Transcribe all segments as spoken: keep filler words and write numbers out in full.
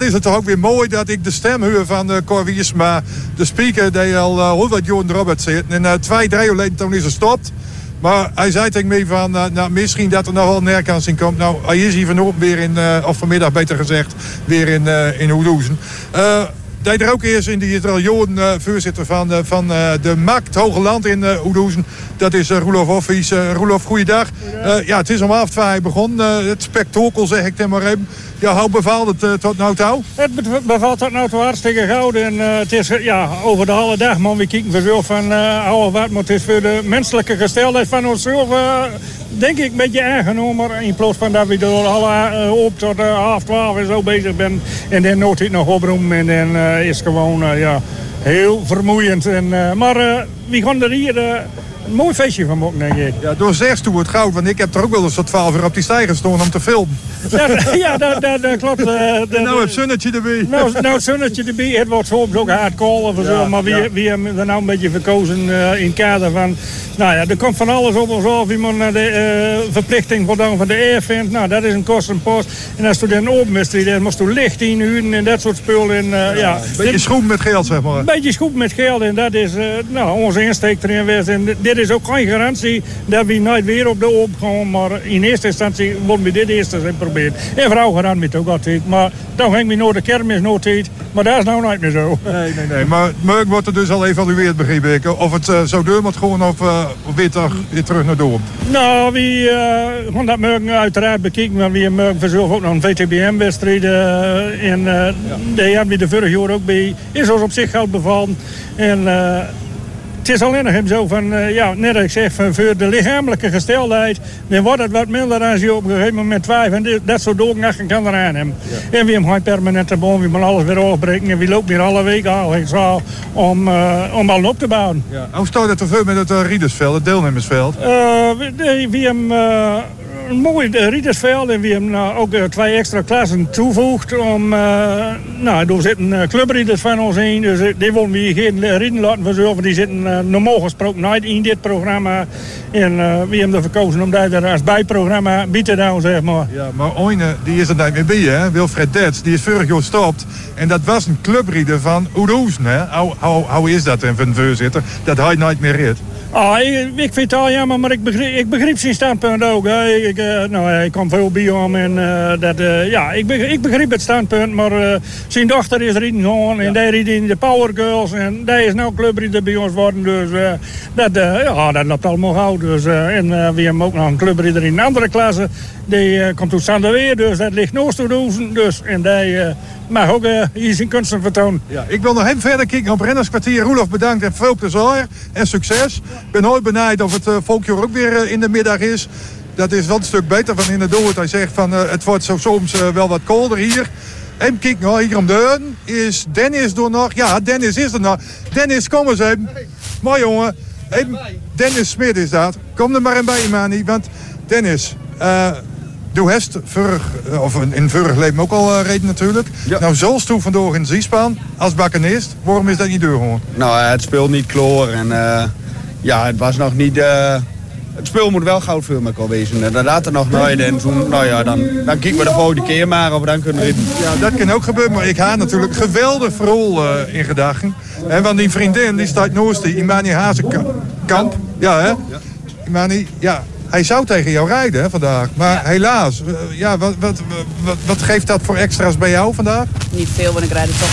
is het toch ook weer mooi dat ik de stem hoor van uh, Cor Wiersma, de speaker die al uh, honderd jaar erop zit. En uh, twee, drie jaar geleden toen is er stopt. Maar hij zei tegen mij van, uh, nou, misschien dat er nog wel een herkansing komt. Nou, hij is hier vanochtend weer in, uh, of vanmiddag beter gezegd, weer in, uh, in Oedoezen. Uh, Deed er ook eerst in die Italiaan uh, voorzitter van, uh, van uh, de M A C, het Hoge Land in uh, Oedoezen. Dat is uh, Roelof Hoffies. Uh, Roelof, goeiedag. Uh, ja, het is om half twee begonnen. Uh, het spektakel, zeg ik dan maar even. Ja, hoe bevalt het uh, tot nou toe? Het bevalt tot nou toe hartstikke goud. En uh, het is uh, ja, over de hele dag, man. We kijken vanzelf van uh, oude wat. Maar het is voor de menselijke gesteldheid van onszelf, uh, denk ik, een beetje aangenomen. In plaats van dat we door alle uh, op tot uh, half twaalf en zo bezig ben. En dan nooit het nog oproemen. En dan uh, is het gewoon uh, ja, heel vermoeiend. En, uh, maar uh, we gaan er hier... Uh, een mooi feestje van maken, denk ik. Ja, door zes toe het goud, want ik heb er ook wel eens tot twaalf uur op die stijger gestaan om te filmen. Ja, ja dat, dat, dat klopt. Uh, de, en nou het zonnetje erbij. Nou, nou het zonnetje erbij. Het wordt soms ook hardcore of zo, ja, maar we, ja. we hebben er nou een beetje verkozen uh, in het kader van... Nou ja, er komt van alles op ons af. Iemand naar de uh, verplichting voldaan van de air vindt. Nou, dat is een kostenpost. En als je dan open is, dan moest je licht inhuren en dat soort spullen. En, uh, ja, ja, een beetje dit, schoen met geld, zeg maar. Een beetje schoen met geld en dat is uh, nou, onze insteek erin geweest. En dit is ook geen garantie dat we nooit weer op de open gaan. Maar in eerste instantie willen we dit eerst eens proberen. En vrouw gedaan met ook altijd. Maar dan ging we naar de kermis nooit tijd. Maar dat is nou nooit meer zo. Nee, nee, nee. Maar Merk wordt er dus al evalueerd, begreep ik. Of het uh, zo deur moet gewoon of uh, weer, terug, weer terug naar dorp. Nou, we uh, gaan dat Merk uiteraard bekijken. Maar we hebben vanzelf ook nog een V T B M-wedstrijd. Uh, en uh, ja. die hebben we de vorige jaar ook bij. Is ons op zich goud bevallen. En... Uh, Het is alleen nog hem zo van, uh, ja, net als ik zeg, van, voor de lichamelijke gesteldheid, dan wordt het wat minder als je op een gegeven moment twijfelt. En dit, dat soort doorgassen kan eraan hebben. Ja. En we hebben geen permanente boom, we moeten alles weer overbreken. En we lopen hier alle week al zo, om, uh, om al op te bouwen. Ja. Hoe staat het er veel met het uh, Riedersveld, het deelnemersveld? Uh, we, we, we hebben... Uh, een mooi Riedersveld en we hebben uh, ook uh, twee extra klassen toegevoegd. Om, uh, nou, er zitten uh, clubrieders van ons heen, dus uh, die willen we geen uh, rieden laten verzorgen. Die zitten uh, normaal gesproken nooit in dit programma. En uh, we hebben er verkozen om dat er als bijprogramma bij te doen, zeg maar. Ja, maar Oine, die is er niet meer bij, hè? Wilfred Dets, die is vorig jaar gestopt. En dat was een clubrieder van Oedoezen, hè? Hoe, hoe, hoe is dat denn voor een voorzitter? Dat hij nooit meer redt. Ah, ik, ik vind het al jammer, maar ik begreep, ik begreep zijn standpunt ook. Hè. Ik, uh, nou, ik kom veel bij hem en uh, dat, uh, ja, ik, begreep, ik begreep het standpunt. Maar uh, zijn dochter is erin gegaan en ja. die reed in de Power Girls en die is nou clubrieder bij ons geworden. Dus uh, dat, uh, ja, dat loopt allemaal goed. Dus, uh, en uh, we hebben ook nog een clubrieder in een andere klasse. Die uh, komt uit Sanderweer, dus dat ligt nooit te doen. Dus, en die uh, mag ook uh, hier zijn kunsten vertonen. Ja, ik wil nog even verder kijken op Rennerskwartier. Roelof, bedankt en veel plezier en succes. Ik ben nooit benijd of het uh, volkje ook weer uh, in de middag is. Dat is wel een stuk beter van in de dood. Hij zegt van uh, het wordt zo soms uh, wel wat kolder hier. En kijk nou, hier om de heen is Dennis er nog. Ja, Dennis is er nog. Dennis, kom eens even. Hey. Mooi jongen. Hey, Dennis Smit is dat. Kom er maar in bij je, Mani. Want Dennis... Uh, Doe hebt vorig, of in vorig leven ook al uh, reden natuurlijk. Ja. Nou, zoals toen vandoor in Ziespan als bakkenist. Waarom is dat niet doorgegaan? Nou, het speelt niet kloor en uh, ja, het was nog niet... Uh, het speel moet wel goud voor elkaar wezen. En dat had er nog nooit. En toen, nou ja, dan, dan kijken we de volgende keer maar of we dan kunnen rijden. Ja, dat kan ook gebeuren. Maar ik haal natuurlijk geweldig verrol uh, in gedachten. En want die vriendin, die staat noost, die Imani Hazenkamp. Ja, hè? Ja. Imani, ja... Hij zou tegen jou rijden hè, vandaag, maar ja. helaas. Ja, wat, wat, wat, wat geeft dat voor extra's bij jou vandaag? Niet veel, want ik rijd er toch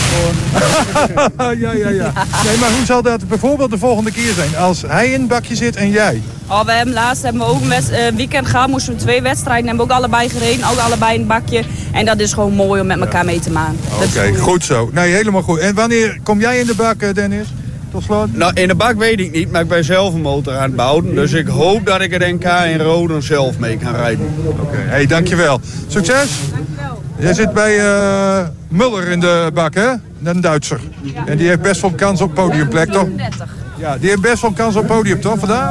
voor. ja, ja, ja. Nee, maar hoe zal dat bijvoorbeeld de volgende keer zijn als hij in het bakje zit en jij? Oh, we hebben laatst hebben we ook een wedst- uh, weekend gehad, moesten we twee wedstrijden, hebben we ook allebei gereden, ook allebei in het bakje. En dat is gewoon mooi om met elkaar mee te maken. Oké, okay, goed zo. Nee, helemaal goed. En wanneer kom jij in de bak, Dennis? Nou, in de bak weet ik niet, maar ik ben zelf een motor aan het bouwen. Dus ik hoop dat ik het N K in Roden zelf mee kan rijden. Oké, okay. Hey, dankjewel. Succes! Dankjewel. Jij zit bij uh, Muller in de bak, hè? Een Duitser. Ja. En die heeft best wel kans op podiumplek, toch? Ja, die heeft best wel kans op podium, toch, vandaag?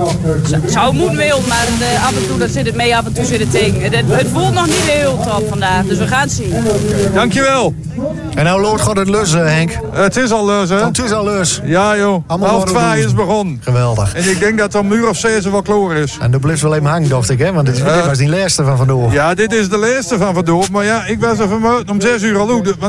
Zou moeten wel, maar uh, af en toe dat zit het mee, af en toe zit het tegen. Het, het voelt nog niet heel top vandaag, dus we gaan het zien. Dankjewel. En nou loopt God het lus, Henk. Uh, het is al lus, hè? Het is al lus. Ja, joh. Allemaal half twee is begonnen. Geweldig. En ik denk dat er een uur of zes wel klaar is. En de blijft wel even hangen, dacht ik, hè? Want dit, uh, dit was die laatste van vandoor. Ja, dit is de laatste van vandoor. Maar ja, ik was er vanmorgen om zes uur al uit.